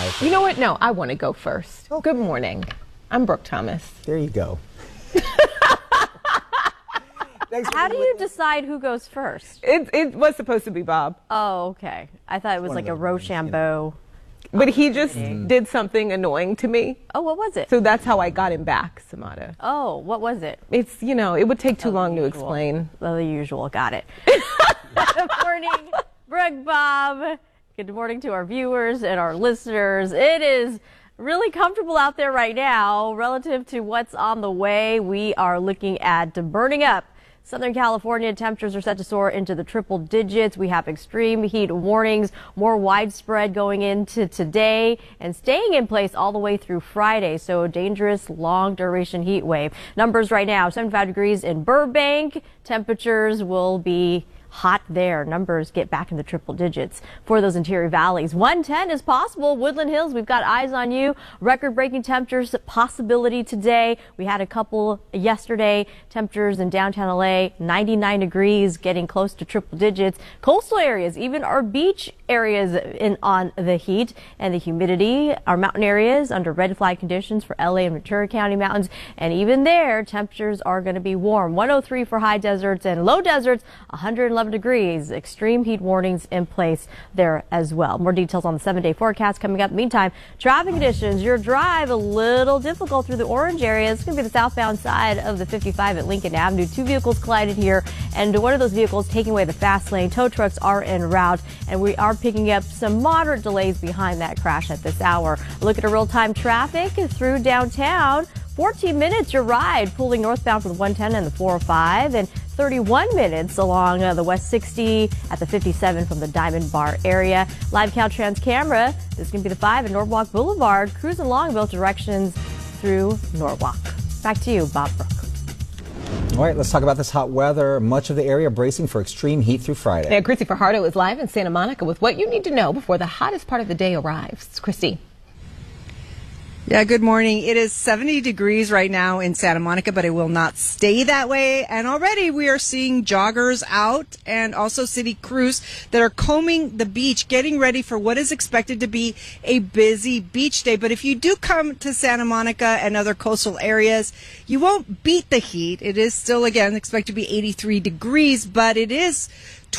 You know what? No, I want to go first. Oh. Good morning. I'm Brooke Thomas. There you go. How do you decide who goes first? It was supposed to be Bob. Oh, okay. I thought it was like a Rochambeau. But he just did something annoying to me. Oh, what was it? So that's how I got him back, Samada. Oh, what was it? It's, it would take too long to explain. The usual. Got it. Good morning, Brooke, Bob. Good morning to our viewers and our listeners. It is really comfortable out there right now relative to what's on the way. We are looking at burning up. Southern California temperatures are set to soar into the triple digits. We have extreme heat warnings, more widespread going into today and staying in place all the way through Friday. So a dangerous long duration heat wave. Numbers right now, 75 degrees in Burbank. Temperatures will be hot there. Numbers get back in the triple digits for those interior valleys. 110 is possible. Woodland Hills, we've got eyes on you. Record-breaking temperatures possibility today. We had a couple yesterday. Temperatures in downtown LA, 99 degrees, getting close to triple digits. Coastal areas, even our beach areas on the heat and the humidity. Our mountain areas under red flag conditions for LA and Ventura County mountains. And even there, temperatures are going to be warm. 103 for high deserts and low deserts, 111 degrees. Extreme heat warnings in place there as well. More details on the 7-day forecast coming up. Meantime, traffic conditions. Your drive a little difficult through the orange area. It's going to be the southbound side of the 55 at Lincoln Avenue. Two vehicles collided here, and one of those vehicles taking away the fast lane. Tow trucks are en route, and we are picking up some moderate delays behind that crash at this hour. Look at a real-time traffic through downtown. 14 minutes your ride pulling northbound from the 110 and the 405, and 31 minutes along the West 60 at the 57 from the Diamond Bar area. Live Caltrans camera. This is going to be the 5 at Norwalk Boulevard, cruising along both directions through Norwalk. Back to you, Bob Brooke. All right, let's talk about this hot weather. Much of the area bracing for extreme heat through Friday. Yeah, Christy Fajardo is live in Santa Monica with what you need to know before the hottest part of the day arrives. Christy. Yeah, good morning. It is 70 degrees right now in Santa Monica, but it will not stay that way. And already we are seeing joggers out and also city crews that are combing the beach, getting ready for what is expected to be a busy beach day. But if you do come to Santa Monica and other coastal areas, you won't beat the heat. It is still, again, expected to be 83 degrees, but it is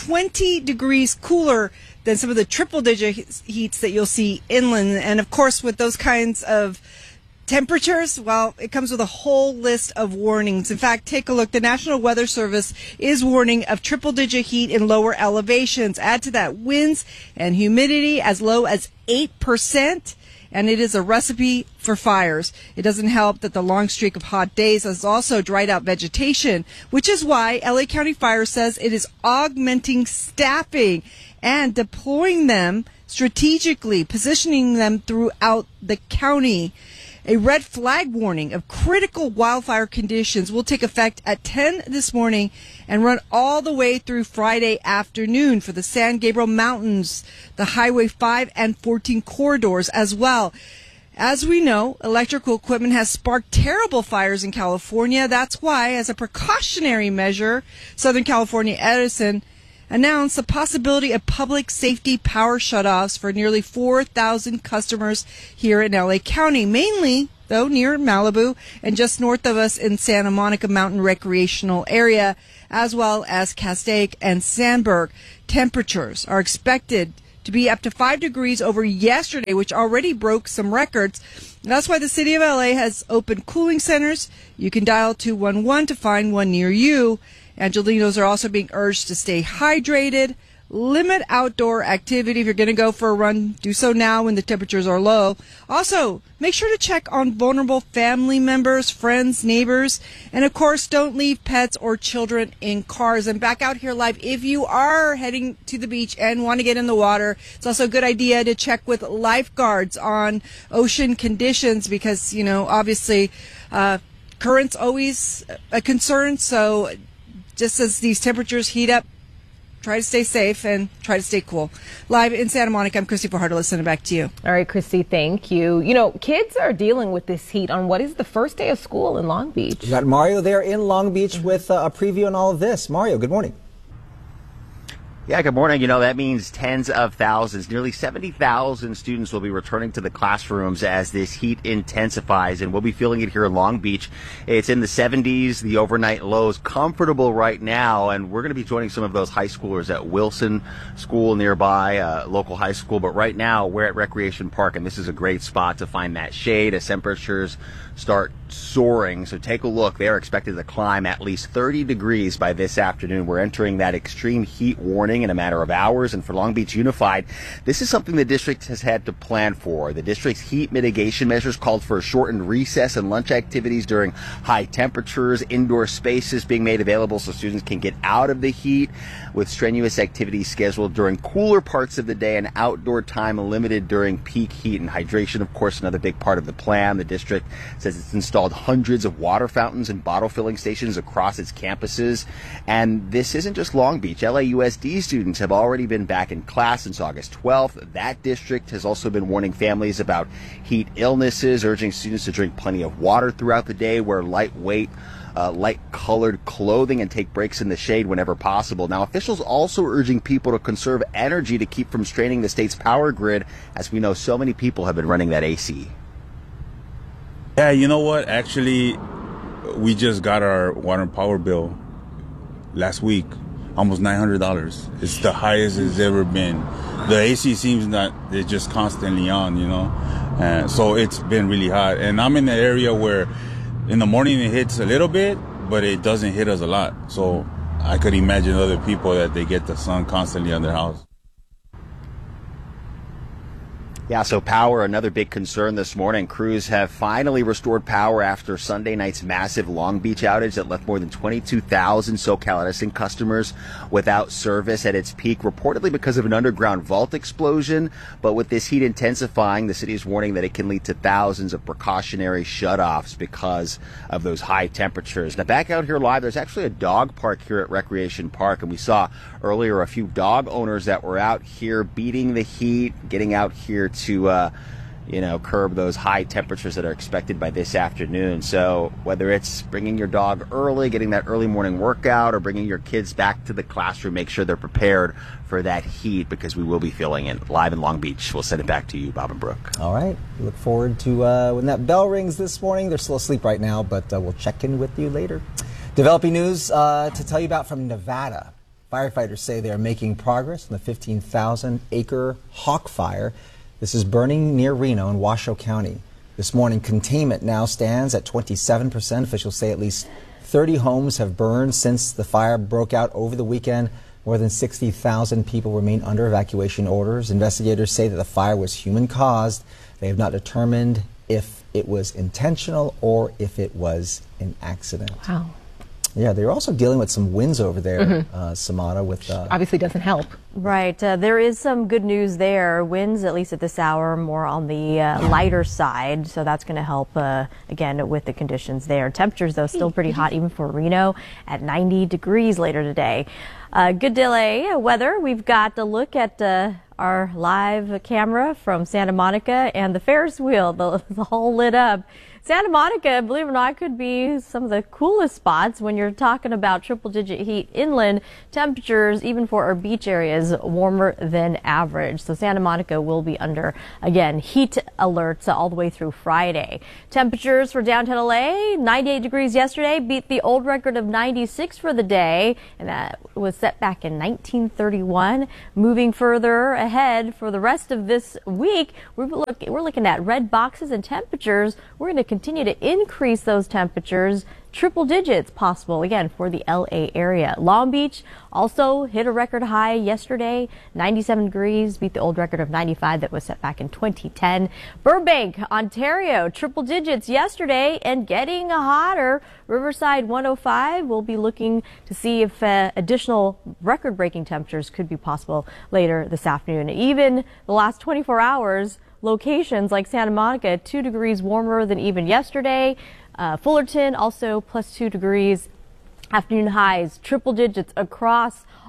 20 degrees cooler than some of the triple-digit heats that you'll see inland. And, of course, with those kinds of temperatures, well, it comes with a whole list of warnings. In fact, take a look. The National Weather Service is warning of triple-digit heat in lower elevations. Add to that winds and humidity as low as 8%. And it is a recipe for fires. It doesn't help that the long streak of hot days has also dried out vegetation, which is why LA County Fire says it is augmenting staffing and deploying them strategically, positioning them throughout the county. A red flag warning of critical wildfire conditions will take effect at 10 this morning and run all the way through Friday afternoon for the San Gabriel Mountains, the Highway 5 and 14 corridors as well. As we know, electrical equipment has sparked terrible fires in California. That's why, as a precautionary measure, Southern California Edison announced the possibility of public safety power shutoffs for nearly 4,000 customers here in LA County, mainly, though, near Malibu and just north of us in Santa Monica Mountain Recreational Area, as well as Castaic and Sandburg. Temperatures are expected to be up to 5 degrees over yesterday, which already broke some records. And that's why the city of LA has opened cooling centers. You can dial 211 to find one near you. Angelinos are also being urged to stay hydrated, limit outdoor activity. If you're going to go for a run, do so now when the temperatures are low. Also, make sure to check on vulnerable family members, friends, neighbors, and of course, don't leave pets or children in cars. And back out here live, if you are heading to the beach and want to get in the water, it's also a good idea to check with lifeguards on ocean conditions because, obviously, current's always a concern. So just as these temperatures heat up, try to stay safe and try to stay cool. Live in Santa Monica, I'm Christy Fajardo. Listening back to you. All right, Christy, thank you. Kids are dealing with this heat on what is the first day of school in Long Beach. You got Mario there in Long Beach with a preview on all of this. Mario, good morning. Yeah, good morning. That means tens of thousands, nearly 70,000 students will be returning to the classrooms as this heat intensifies, and we'll be feeling it here in Long Beach. It's in the 70s, the overnight lows, comfortable right now, and we're going to be joining some of those high schoolers at Wilson School nearby, local high school. But right now, we're at Recreation Park, and this is a great spot to find that shade as temperatures start soaring. So take a look. They are expected to climb at least 30 degrees by this afternoon. We're entering that extreme heat warning in a matter of hours. And for Long Beach Unified, this is something the district has had to plan for. The district's heat mitigation measures called for a shortened recess and lunch activities during high temperatures, indoor spaces being made available so students can get out of the heat, with strenuous activities scheduled during cooler parts of the day and outdoor time limited during peak heat. And hydration, of course, another big part of the plan. The district says it's installed hundreds of water fountains and bottle filling stations across its campuses. And this isn't just Long Beach. LAUSD students have already been back in class since August 12th. That district has also been warning families about heat illnesses, urging students to drink plenty of water throughout the day, wear lightweight, light-colored clothing, and take breaks in the shade whenever possible. Now, officials also urging people to conserve energy to keep from straining the state's power grid, as we know so many people have been running that AC. Yeah, you know what? Actually, we just got our water and power bill last week, almost $900. It's the highest it's ever been. The AC seems that it's just constantly on, so it's been really hot. And I'm in the area where in the morning it hits a little bit, but it doesn't hit us a lot. So I could imagine other people that they get the sun constantly on their house. Yeah, so power, another big concern this morning. Crews have finally restored power after Sunday night's massive Long Beach outage that left more than 22,000 SoCal Edison customers without service at its peak, reportedly because of an underground vault explosion. But with this heat intensifying, the city is warning that it can lead to thousands of precautionary shutoffs because of those high temperatures. Now, back out here live, there's actually a dog park here at Recreation Park, and we saw earlier a few dog owners that were out here beating the heat, getting out here to curb those high temperatures that are expected by this afternoon. So whether it's bringing your dog early, getting that early morning workout, or bringing your kids back to the classroom, make sure they're prepared for that heat, because we will be feeling it live in Long Beach. We'll send it back to you, Bob and Brooke. All right. We look forward to when that bell rings this morning. They're still asleep right now, but we'll check in with you later. Developing news to tell you about from Nevada. Firefighters say they are making progress in the 15,000-acre Hawk Fire. This is burning near Reno in Washoe County. This morning, containment now stands at 27%. Officials say at least 30 homes have burned since the fire broke out over the weekend. More than 60,000 people remain under evacuation orders. Investigators say that the fire was human-caused. They have not determined if it was intentional or if it was an accident. Wow. Yeah, they're also dealing with some winds over there, Samara, with... Obviously doesn't help. Right. There is some good news there. Winds, at least at this hour, more on the lighter side. So that's going to help, again, with the conditions there. Temperatures, though, still pretty hot, even for Reno, at 90 degrees later today. Good delay weather. We've got a look at our live camera from Santa Monica, and the Ferris wheel, the whole lit up. Santa Monica, believe it or not, could be some of the coolest spots when you're talking about triple-digit heat inland. Temperatures, even for our beach areas, warmer than average. So Santa Monica will be under, again, heat alerts all the way through Friday. Temperatures for downtown LA, 98 degrees yesterday, beat the old record of 96 for the day, and that was set back in 1931. Moving further ahead for the rest of this week, we're looking at red boxes and temperatures. We're going to continue to increase those temperatures, triple digits possible, again, for the LA area. Long Beach also hit a record high yesterday, 97 degrees, beat the old record of 95 that was set back in 2010. Burbank, Ontario, triple digits yesterday and getting hotter. Riverside 105, we'll be looking to see if additional record-breaking temperatures could be possible later this afternoon. Even the last 24 hours, locations like Santa Monica, 2 degrees warmer than even yesterday. Fullerton also plus 2 degrees. Afternoon highs, triple digits across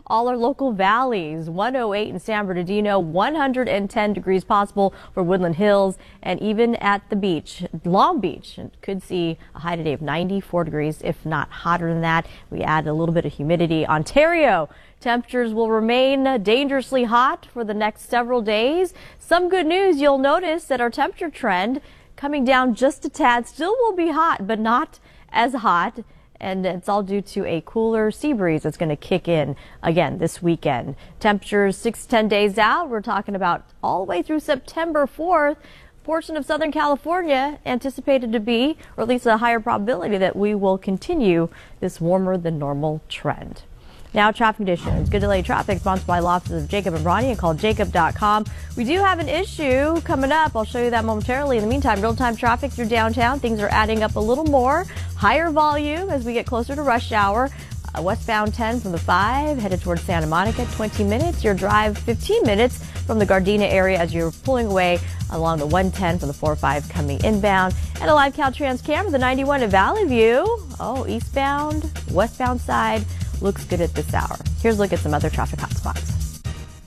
all our local valleys. 108 in San Bernardino, 110 degrees possible for Woodland Hills, and even at the beach, Long Beach, could see a high today of 94 degrees, if not hotter than that. We add a little bit of humidity. Ontario, temperatures will remain dangerously hot for the next several days. Some good news, you'll notice that our temperature trend coming down just a tad. Still will be hot, but not as hot. And it's all due to a cooler sea breeze that's going to kick in again this weekend. Temperatures 6 to 10 days out. We're talking about all the way through September 4th. Portion of Southern California anticipated to be, or at least a higher probability that we will continue this warmer than normal trend. Now, traffic conditions. Good Delay Traffic, sponsored by law offices of Jacob and Bronny, and call jacob.com. We do have an issue coming up. I'll show you that momentarily. In the meantime, real-time traffic through downtown. Things are adding up a little more. Higher volume as we get closer to rush hour. Westbound 10 from the 5, headed towards Santa Monica, 20 minutes. Your drive, 15 minutes from the Gardena area as you're pulling away along the 110 from the 405 coming inbound. And a live Caltrans camera, the 91 at Valley View. Oh, eastbound, westbound side. Looks good at this hour. Here's a look at some other traffic hotspots.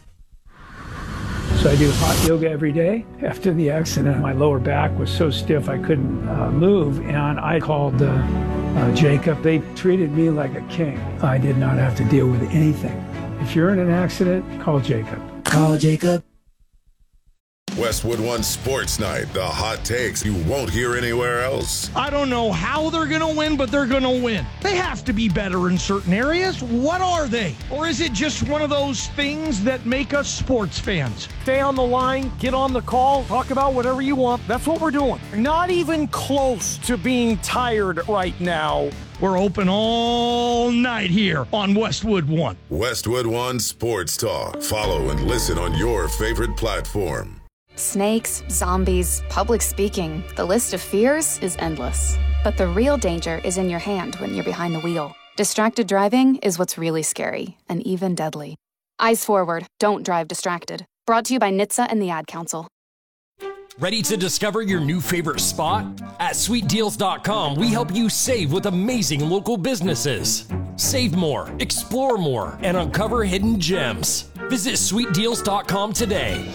So I do hot yoga every day. After the accident, my lower back was so stiff I couldn't move, and I called Jacob. They treated me like a king. I did not have to deal with anything. If you're in an accident, call Jacob. Call Jacob. Westwood One Sports Night, the hot takes you won't hear anywhere else. I don't know how they're going to win, but they're going to win. They have to be better in certain areas. What are they? Or is it just one of those things that make us sports fans? Stay on the line, get on the call, talk about whatever you want. That's what we're doing. Not even close to being tired right now. We're open all night here on Westwood One. Westwood One Sports Talk. Follow and listen on your favorite platform. Snakes, zombies, public speaking. The list of fears is endless. But the real danger is in your hand when you're behind the wheel. Distracted driving is what's really scary and even deadly. Eyes forward, don't drive distracted. Brought to you by NHTSA and the Ad Council. Ready to discover your new favorite spot? At sweetdeals.com, we help you save with amazing local businesses. Save more, explore more, and uncover hidden gems. Visit sweetdeals.com today.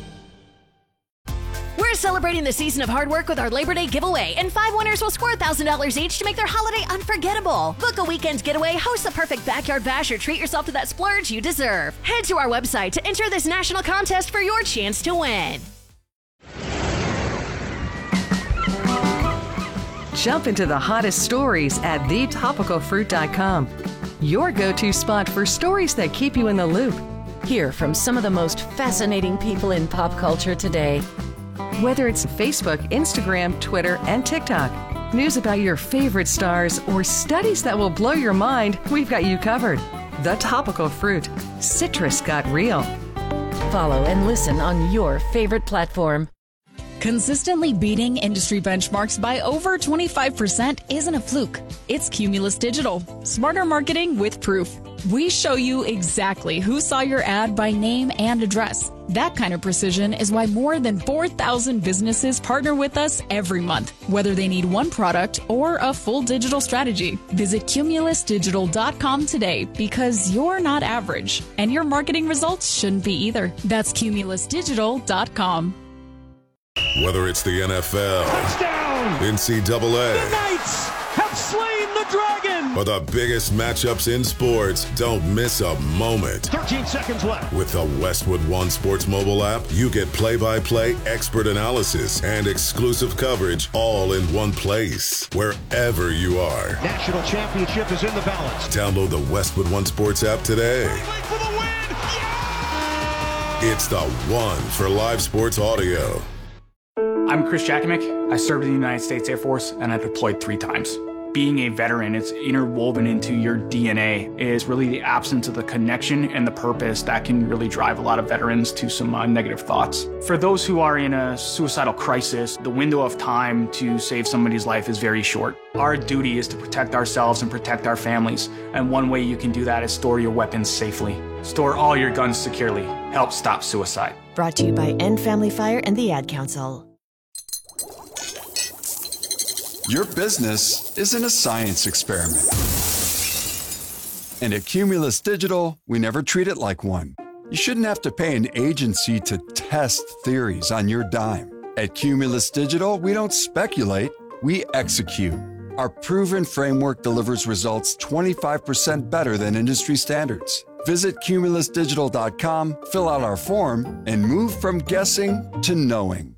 We're celebrating the season of hard work with our Labor Day giveaway, and 5 winners will score $1,000 each to make their holiday unforgettable. Book a weekend getaway, host the perfect backyard bash, or treat yourself to that splurge you deserve. Head to our website to enter this national contest for your chance to win. Jump into the hottest stories at thetopicalfruit.com. Your go-to spot for stories that keep you in the loop. Hear from some of the most fascinating people in pop culture today. Whether it's Facebook, Instagram, Twitter, and TikTok, news about your favorite stars, or studies that will blow your mind, we've got you covered. The Topical Fruit. Citrus got real. Follow and listen on your favorite platform. Consistently beating industry benchmarks by over 25% isn't a fluke. It's Cumulus Digital. Smarter marketing with proof. We show you exactly who saw your ad by name and address. That kind of precision is why more than 4,000 businesses partner with us every month, whether they need one product or a full digital strategy. Visit cumulusdigital.com today, because you're not average, and your marketing results shouldn't be either. That's cumulusdigital.com. Whether it's the NFL, touchdown, NCAA, the Knights have slain the dragon, or the biggest matchups in sports, don't miss a moment. 13 seconds left. With the Westwood One Sports mobile app, you get play-by-play, expert analysis, and exclusive coverage all in one place, wherever you are. National championship is in the balance. Download the Westwood One Sports app today. For the win. Yeah! It's the one for live sports audio. I'm Chris Jakovic. I served in the United States Air Force, and I deployed 3 times. Being a veteran, it's interwoven into your DNA, is really the absence of the connection and the purpose that can really drive a lot of veterans to some negative thoughts. For those who are in a suicidal crisis, the window of time to save somebody's life is very short. Our duty is to protect ourselves and protect our families, and one way you can do that is store your weapons safely. Store all your guns securely. Help stop suicide. Brought to you by End Family Fire and the Ad Council. Your business isn't a science experiment. And at Cumulus Digital, we never treat it like one. You shouldn't have to pay an agency to test theories on your dime. At Cumulus Digital, we don't speculate, we execute. Our proven framework delivers results 25% better than industry standards. Visit cumulusdigital.com, fill out our form, and move from guessing to knowing.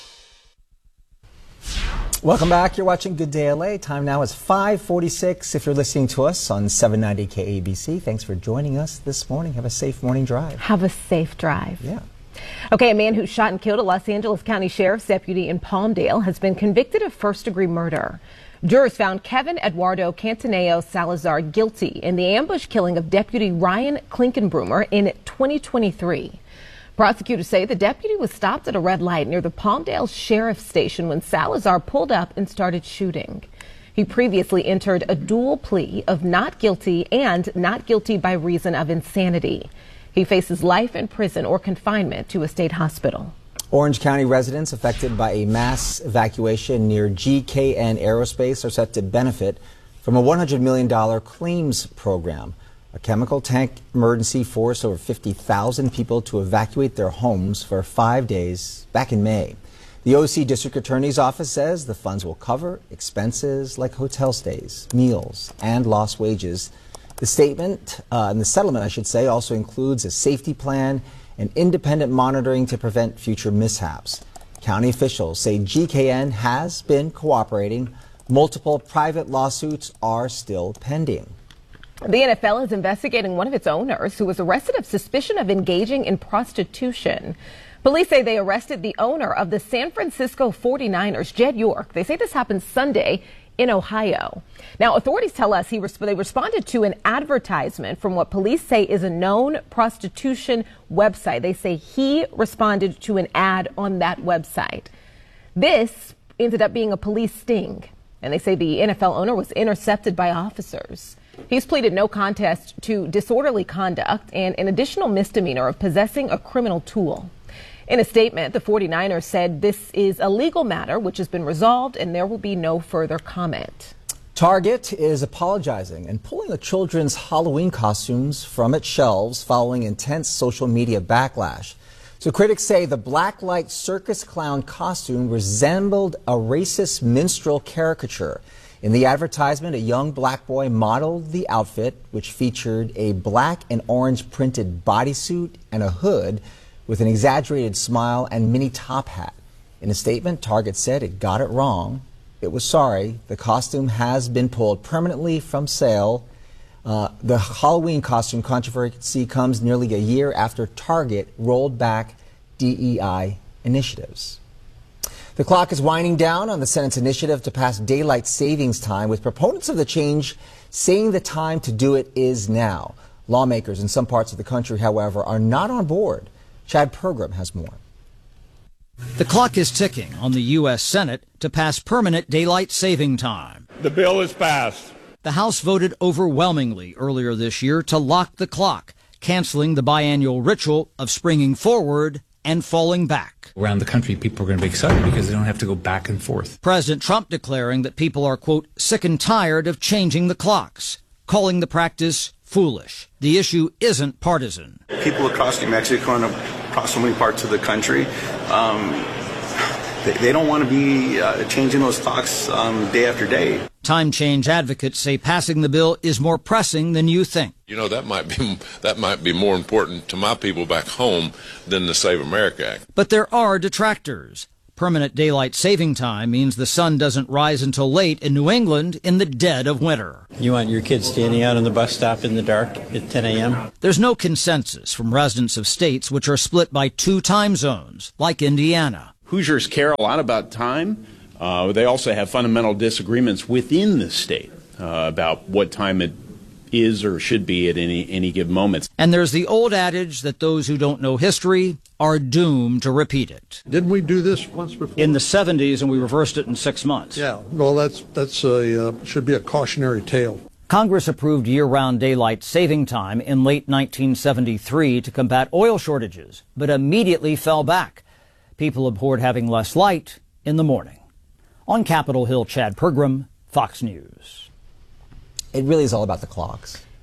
Welcome back. You're watching Good Day LA. Time now is 5:46. If you're listening to us on 790 KABC, thanks for joining us this morning. Have a safe morning drive. Have a safe drive. Yeah. Okay, a man who shot and killed a Los Angeles County Sheriff's deputy in Palmdale has been convicted of first-degree murder. Jurors found Kevin Eduardo Cantaneo Salazar guilty in the ambush killing of Deputy Ryan Klinkenbroomer in 2023. Prosecutors say the deputy was stopped at a red light near the Palmdale Sheriff's Station when Salazar pulled up and started shooting. He previously entered a dual plea of not guilty and not guilty by reason of insanity. He faces life in prison or confinement to a state hospital. Orange County residents affected by a mass evacuation near GKN Aerospace are set to benefit from a $100 million claims program. A chemical tank emergency forced over 50,000 people to evacuate their homes for 5 days back in May. The OC District Attorney's Office says the funds will cover expenses like hotel stays, meals, and lost wages. The statement, and the settlement, I should say, also includes a safety plan and independent monitoring to prevent future mishaps. County officials say GKN has been cooperating. Multiple private lawsuits are still pending. The NFL is investigating one of its owners who was arrested of suspicion of engaging in prostitution. Police say they arrested the owner of the San Francisco 49ers, Jed York. They say this happened Sunday in Ohio. Now, authorities tell us they responded to an advertisement from what police say is a known prostitution website. They say he responded to an ad on that website. This ended up being a police sting, and they say the NFL owner was intercepted by officers. He's pleaded no contest to disorderly conduct and an additional misdemeanor of possessing a criminal tool. In a statement, the 49ers said this is a legal matter which has been resolved and there will be no further comment. Target is apologizing and pulling the children's Halloween costumes from its shelves following intense social media backlash. So critics say the black-light circus clown costume resembled a racist minstrel caricature. In the advertisement, a young black boy modeled the outfit, which featured a black and orange printed bodysuit and a hood with an exaggerated smile and mini top hat. In a statement, Target said it got it wrong. It was sorry. The costume has been pulled permanently from sale. The Halloween costume controversy comes nearly a year after Target rolled back DEI initiatives. The clock is winding down on the Senate's initiative to pass daylight savings time, with proponents of the change saying the time to do it is now. Lawmakers in some parts of the country, however, are not on board. Chad Pergram has more. The clock is ticking on the U.S. Senate to pass permanent daylight saving time. The bill is passed. The House voted overwhelmingly earlier this year to lock the clock, canceling the biannual ritual of springing forward and falling back. Around the country, people are going to be excited because they don't have to go back and forth. President Trump declaring that people are, quote, sick and tired of changing the clocks, calling the practice foolish. The issue isn't partisan. People across New Mexico and across so many parts of the country, they don't want to be changing those clocks day after day. Time change advocates say passing the bill is more pressing than you think. You know, that might be more important to my people back home than the Save America Act. But there are detractors. Permanent daylight saving time means the sun doesn't rise until late in New England in the dead of winter. You want your kids standing out on the bus stop in the dark at 10 a.m.? There's no consensus from residents of states which are split by 2 time zones, like Indiana. Hoosiers care a lot about time. They also have fundamental disagreements within the state about what time it is or should be at any given moment. And there's the old adage that those who don't know history are doomed to repeat it. Didn't we do this once before? In the 70s, and we reversed it in 6 months. Yeah, well, that's should be a cautionary tale. Congress approved year-round daylight saving time in late 1973 to combat oil shortages, but immediately fell back. People abhorred having less light in the morning. On Capitol Hill, Chad Pergram, Fox News. It really is all about the clocks.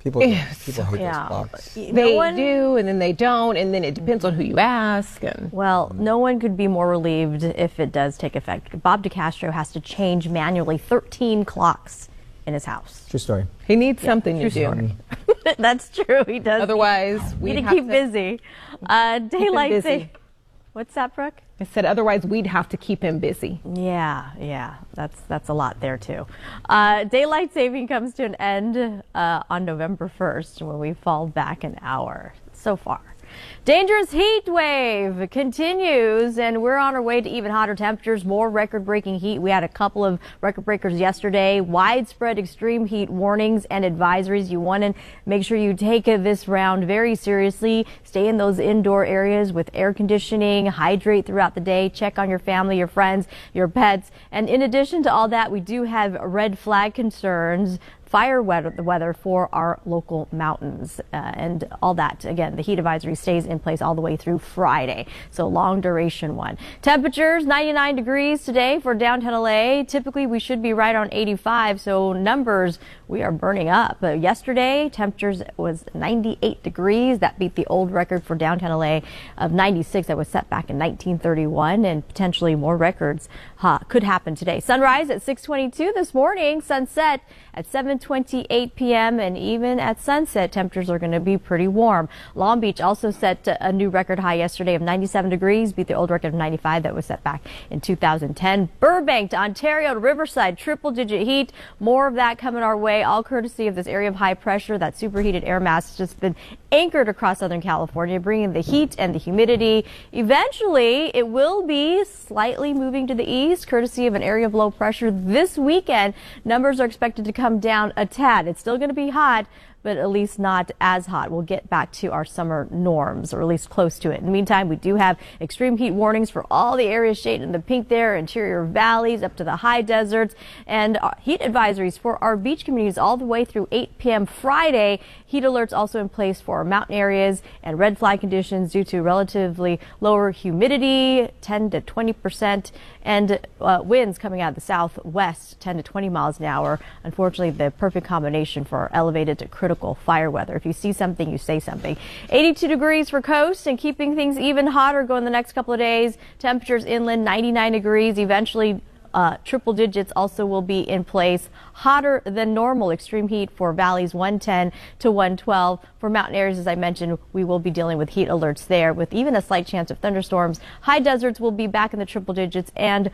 People hate those clocks. They do, and then they don't, and then it depends on who you ask. And well, no one could be more relieved if it does take effect. Bob DeCastro has to change manually 13 clocks in his house. True story. He needs something to do. That's true. He does. Otherwise, we need to keep busy. Daylight saving. What's that, Brooke? I said otherwise we'd have to keep him busy. Yeah, that's a lot there too. Daylight saving comes to an end on November 1st when we fall back an hour so far. Dangerous heat wave continues, and we're on our way to even hotter temperatures, more record-breaking heat. We had a couple of record breakers yesterday, widespread extreme heat warnings and advisories. You want to make sure you take this round very seriously. Stay in those indoor areas with air conditioning, hydrate throughout the day, check on your family, your friends, your pets. And in addition to all that, we do have red flag concerns. Fire weather for our local mountains and all that. Again, the heat advisory stays in place all the way through Friday, so long duration one. Temperatures 99 degrees today for downtown LA. Typically we should be right on 85, so numbers we are burning up. Yesterday temperatures was 98 degrees. That beat the old record for downtown LA of 96 that was set back in 1931, and potentially more records could happen today. Sunrise at 6:22 this morning, sunset at 7:28 p.m. and even at sunset, temperatures are going to be pretty warm. Long Beach also set a new record high yesterday of 97 degrees, beat the old record of 95 that was set back in 2010. Burbank to Ontario to Riverside, triple-digit heat. More of that coming our way, all courtesy of this area of high pressure. That superheated air mass has just been anchored across Southern California, bringing the heat and the humidity. Eventually, it will be slightly moving to the east, courtesy of an area of low pressure. This weekend, numbers are expected to come down a tad. It's still going to be hot, but at least not as hot. We'll get back to our summer norms, or at least close to it. In the meantime, we do have extreme heat warnings for all the areas shaded in the pink there, interior valleys up to the high deserts, and heat advisories for our beach communities all the way through 8 p.m. Friday. Heat alerts also in place for our mountain areas, and red flag conditions due to relatively lower humidity, 10 to 20%, and winds coming out of the southwest, 10 to 20 miles an hour. Unfortunately, the perfect combination for elevated to critical fire weather. If you see something, you say something. 82 degrees for coast, and keeping things even hotter going the next couple of days. Temperatures inland 99 degrees. Eventually, triple digits also will be in place. Hotter than normal. Extreme heat for valleys 110 to 112. For mountain areas, as I mentioned, we will be dealing with heat alerts there with even a slight chance of thunderstorms. High deserts will be back in the triple digits, and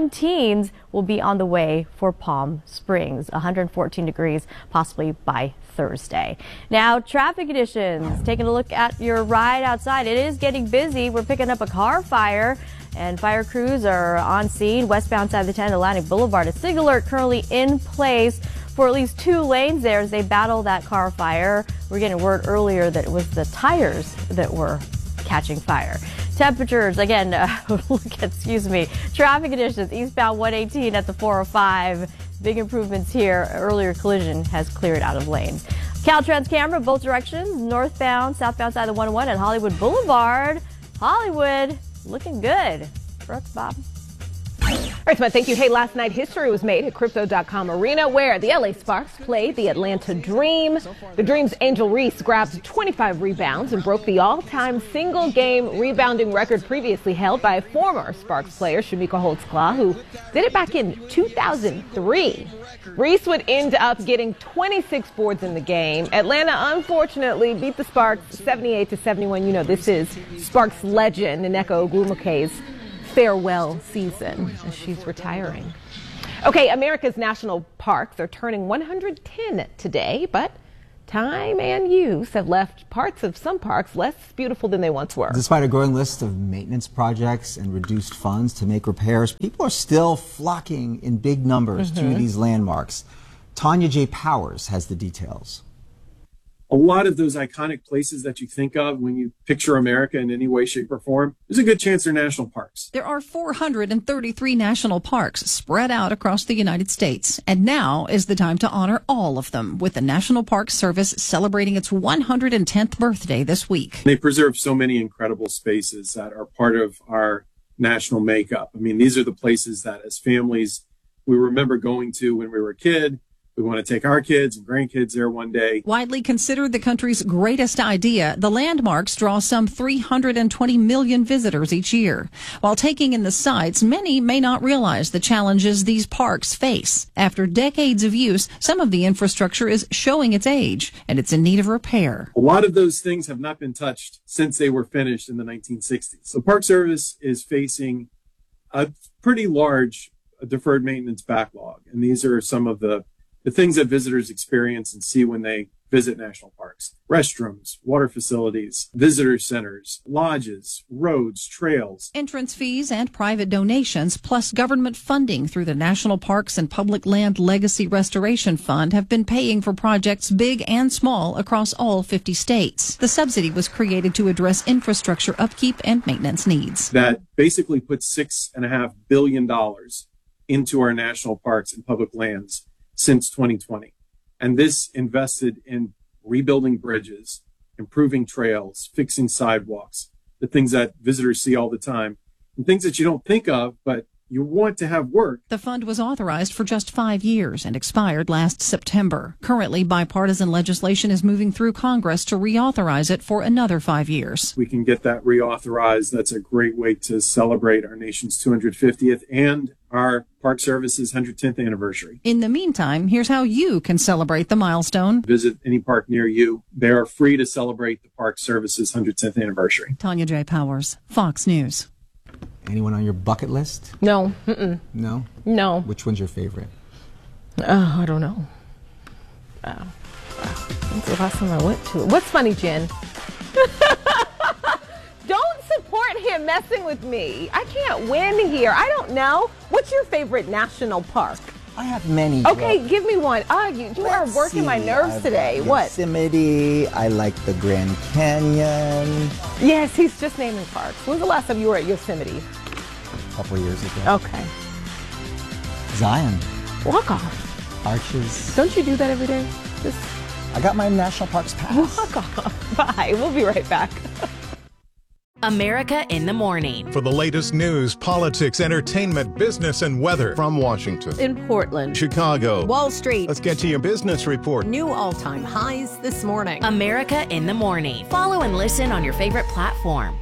110s will be on the way for Palm Springs. 114 degrees possibly by Thursday. Now, traffic conditions. Taking a look at your ride outside. It is getting busy. We're picking up a car fire, and fire crews are on scene westbound side of the 10 Atlantic Boulevard. A signal alert currently in place for at least 2 lanes there as they battle that car fire. We're getting word earlier that it was the tires that were catching fire. Temperatures, again, traffic conditions, eastbound 118 at the 405. Big improvements here. Earlier collision has cleared out of lanes. Caltrans camera, both directions, northbound, southbound side of the 101 and Hollywood Boulevard. Hollywood looking good. Brooke, Bob. All right, Smith, thank you. Hey, last night history was made at Crypto.com Arena, where the LA Sparks played the Atlanta Dream. The Dream's Angel Reese grabbed 25 rebounds and broke the all-time single-game rebounding record previously held by former Sparks player Shamika Holtzclaw, who did it back in 2003. Reese would end up getting 26 boards in the game. Atlanta, unfortunately, beat the Sparks 78-71. You know, this is Sparks legend Nneka Ogwumike's farewell season as she's retiring. Okay, America's national parks are turning 110 today, but time and use have left parts of some parks less beautiful than they once were. Despite a growing list of maintenance projects and reduced funds to make repairs, people are still flocking in big numbers to these landmarks. Tanya J. Powers has the details. A lot of those iconic places that you think of when you picture America in any way, shape, or form, there's a good chance they're national parks. There are 433 national parks spread out across the United States, and now is the time to honor all of them with the National Park Service celebrating its 110th birthday this week. They preserve so many incredible spaces that are part of our national makeup. I mean, these are the places that as families we remember going to when we were a kid, We want to take our kids and grandkids there one day. Widely considered the country's greatest idea, the landmarks draw some 320 million visitors each year. While taking in the sights, many may not realize the challenges these parks face. After decades of use, some of the infrastructure is showing its age, and it's in need of repair. A lot of those things have not been touched since they were finished in the 1960s. The Park Service is facing a pretty large deferred maintenance backlog, and these are some of the things that visitors experience and see when they visit national parks. Restrooms, water facilities, visitor centers, lodges, roads, trails. Entrance fees and private donations, plus government funding through the National Parks and Public Land Legacy Restoration Fund have been paying for projects big and small across all 50 states. The subsidy was created to address infrastructure upkeep and maintenance needs. That basically puts $6.5 billion into our national parks and public lands since 2020. And this invested in rebuilding bridges, improving trails, fixing sidewalks, the things that visitors see all the time, and things that you don't think of, but you want to have work. The fund was authorized for just 5 years and expired last September. Currently, bipartisan legislation is moving through Congress to reauthorize it for another 5 years. We can get that reauthorized. That's a great way to celebrate our nation's 250th and our Park Service's 110th anniversary. In the meantime, here's how you can celebrate the milestone. Visit any park near you. They are free to celebrate the Park Service's 110th anniversary. Tanya J. Powers, Fox News. Anyone on your bucket list? No. Mm-mm. No? No. Which one's your favorite? I don't know. When's the last time I went to it? What's funny, Jen? Don't support him messing with me. I can't win here. I don't know. What's your favorite national park? I have many. Okay, give me one. You are working my nerves today. What? Yosemite. I like the Grand Canyon. Yes, he's just naming parks. When's the last time you were at Yosemite? A couple of years ago. Okay. Zion. Walk off. Arches. Don't you do that every day? I got my national parks pass. Walk off. Bye. We'll be right back. America in the Morning. For the latest news, politics, entertainment, business, and weather from Washington, in Portland, Chicago, Wall Street. Let's get to your business report. New all-time highs this morning. America in the Morning. Follow and listen on your favorite platform.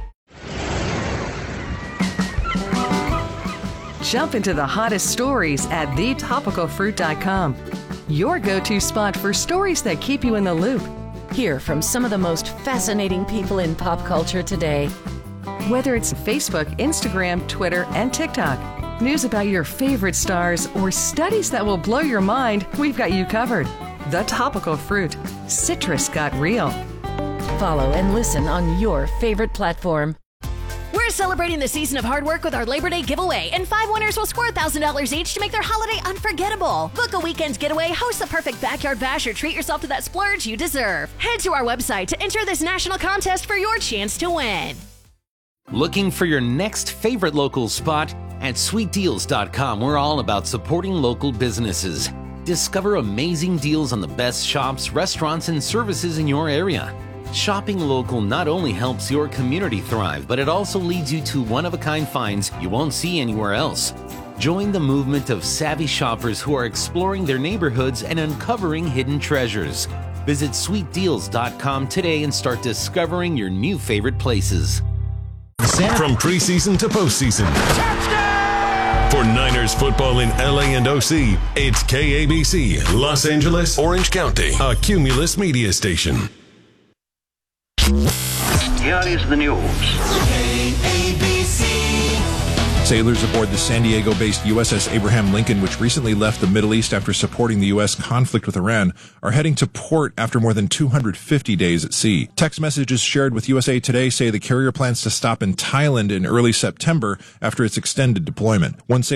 Jump into the hottest stories at thetopicalfruit.com. Your go-to spot for stories that keep you in the loop. Hear from some of the most fascinating people in pop culture today. Whether it's Facebook, Instagram, Twitter, and TikTok, news about your favorite stars, or studies that will blow your mind, we've got you covered. The Topical Fruit. Citrus got real. Follow and listen on your favorite platform. We're celebrating the season of hard work with our Labor Day giveaway, and 5 winners will score $1,000 each to make their holiday unforgettable. Book a weekend getaway, host the perfect backyard bash, or treat yourself to that splurge you deserve. Head to our website to enter this national contest for your chance to win. Looking for your next favorite local spot? At sweetdeals.com, we're all about supporting local businesses. Discover amazing deals on the best shops, restaurants, and services in your area. Shopping local not only helps your community thrive, but it also leads you to one-of-a-kind finds you won't see anywhere else. Join the movement of savvy shoppers who are exploring their neighborhoods and uncovering hidden treasures. Visit sweetdeals.com today and start discovering your new favorite places. From preseason to postseason. For Niners football in LA and OC, it's KABC, Los Angeles, Orange County, a Cumulus media station. Here is the news. Sailors aboard the San Diego-based USS Abraham Lincoln, which recently left the Middle East after supporting the U.S. conflict with Iran, are heading to port after more than 250 days at sea. Text messages shared with USA Today say the carrier plans to stop in Thailand in early September after its extended deployment. One sailor